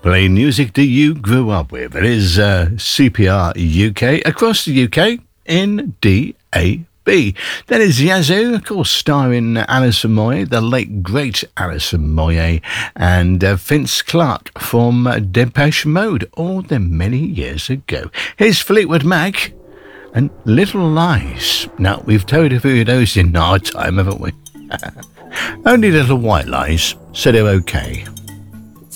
Playing music that you grew up with. It is CPR UK, across the UK, in DAB. That is Yazoo, of course, starring Alison Moyet, the late great Alison Moyet, and Vince Clarke from Depeche Mode, all them many years ago. Here's Fleetwood Mac and Little Lies. Now, we've told a few of those in our time, haven't we? Only little white lies, so they're okay.